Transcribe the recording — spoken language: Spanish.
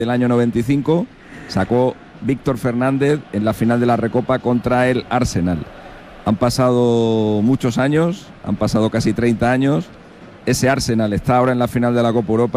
del año 95 sacó Víctor Fernández en la final de la Recopa contra el Arsenal. Han pasado muchos años, han pasado casi 30 años. Ese Arsenal está ahora en la final de la Copa Europa.